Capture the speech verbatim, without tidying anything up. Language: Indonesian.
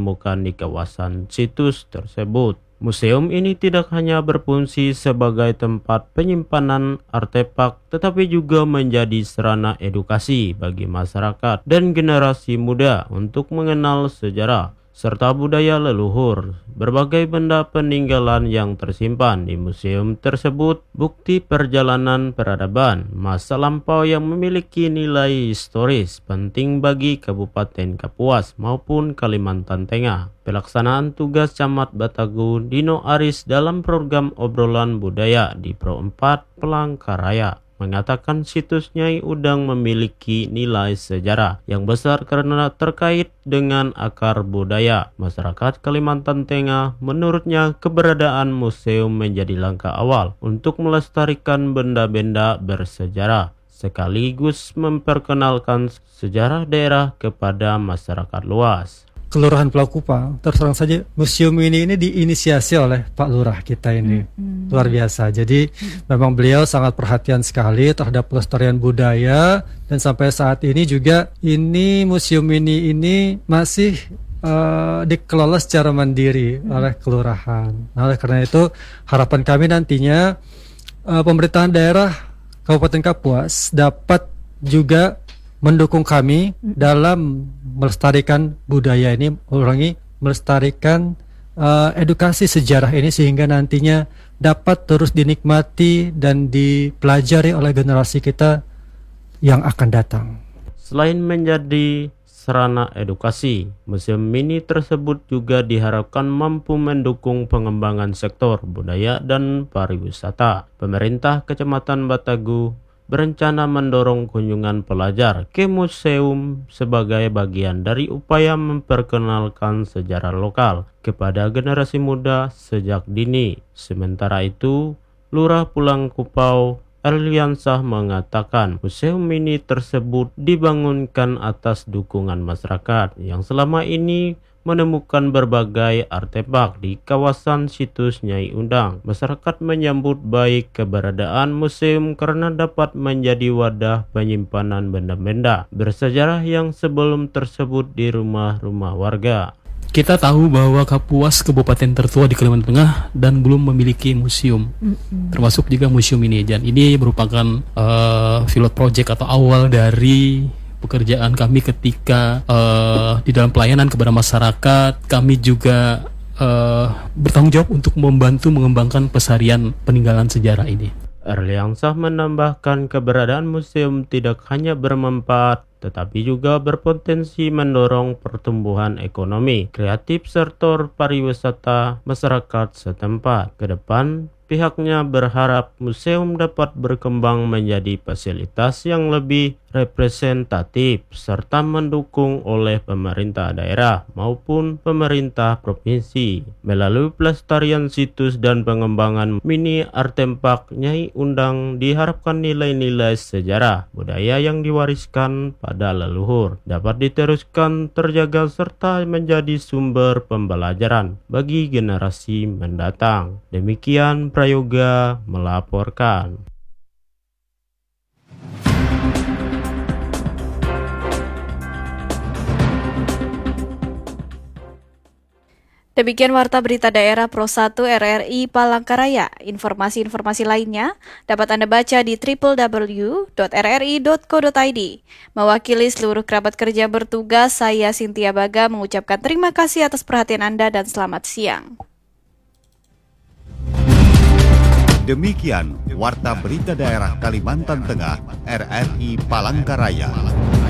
ditemukan di kawasan situs tersebut. Museum ini tidak hanya berfungsi sebagai tempat penyimpanan artefak, tetapi juga menjadi sarana edukasi bagi masyarakat dan generasi muda untuk mengenal sejarah serta budaya leluhur. Berbagai benda peninggalan yang tersimpan di museum tersebut bukti perjalanan peradaban masa lampau yang memiliki nilai historis penting bagi Kabupaten Kapuas maupun Kalimantan Tengah. Pelaksanaan tugas Camat Batagu Dino Aris dalam program obrolan budaya di Pro empat Palangkaraya mengatakan situs Nyai Undang memiliki nilai sejarah yang besar karena terkait dengan akar budaya masyarakat Kalimantan Tengah. Menurutnya, keberadaan museum menjadi langkah awal untuk melestarikan benda-benda bersejarah sekaligus memperkenalkan sejarah daerah kepada masyarakat luas. Kelurahan Pulau Kupang, terus terang saja museum ini ini diinisiasi oleh Pak Lurah kita ini, hmm. luar biasa. Jadi hmm. memang beliau sangat perhatian sekali terhadap pelestarian budaya, dan sampai saat ini juga ini museum ini ini masih uh, dikelola secara mandiri hmm. oleh kelurahan. Nah, oleh karena itu harapan kami nantinya uh, pemerintahan daerah Kabupaten Kapuas dapat juga mendukung kami dalam melestarikan budaya ini, ulangi melestarikan uh, edukasi sejarah ini sehingga nantinya dapat terus dinikmati dan dipelajari oleh generasi kita yang akan datang. Selain menjadi sarana edukasi, museum mini tersebut juga diharapkan mampu mendukung pengembangan sektor budaya dan pariwisata. Pemerintah Kecamatan Batagu berencana mendorong kunjungan pelajar ke museum sebagai bagian dari upaya memperkenalkan sejarah lokal kepada generasi muda sejak dini. Sementara itu, Lurah Pulang Kupau Erliansah mengatakan museum mini tersebut dibangunkan atas dukungan masyarakat yang selama ini menemukan berbagai artefak di kawasan situs Nyai Undang. Masyarakat menyambut baik keberadaan museum karena dapat menjadi wadah penyimpanan benda-benda bersejarah yang sebelum tersebut di rumah-rumah warga. Kita tahu bahwa Kapuas kabupaten tertua di Kalimantan Tengah dan belum memiliki museum, mm-hmm. termasuk juga museum ini. Dan ini merupakan uh, pilot project atau awal dari pekerjaan kami ketika uh, di dalam pelayanan kepada masyarakat. Kami juga uh, bertanggung jawab untuk membantu mengembangkan pelestarian peninggalan sejarah ini. Erliansah menambahkan keberadaan museum tidak hanya bermanfaat, tetapi juga berpotensi mendorong pertumbuhan ekonomi kreatif serta pariwisata masyarakat setempat. Ke depan, pihaknya berharap museum dapat berkembang menjadi fasilitas yang lebih representatif serta mendukung oleh pemerintah daerah maupun pemerintah provinsi. Melalui pelestarian situs dan pengembangan mini artefak Nyai Undang diharapkan nilai-nilai sejarah budaya yang diwariskan pada leluhur dapat diteruskan, terjaga serta menjadi sumber pembelajaran bagi generasi mendatang. Demikian Prayoga melaporkan. Demikian Warta Berita Daerah Pro satu R R I Palangkaraya. Informasi-informasi lainnya dapat Anda baca di w w w dot r r i dot co dot i d. Mewakili seluruh kerabat kerja bertugas, saya Cynthia Baga mengucapkan terima kasih atas perhatian Anda dan selamat siang. Demikian Warta Berita Daerah Kalimantan Tengah R R I Palangkaraya.